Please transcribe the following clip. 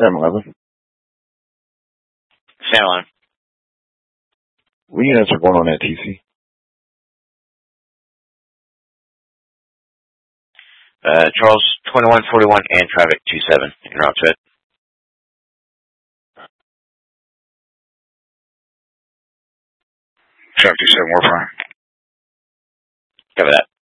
7-Eleven. Sam line. What units are going on at TC? Charles 2141 and traffic 27 in route set. Traffic 27, we're fine. Cover that.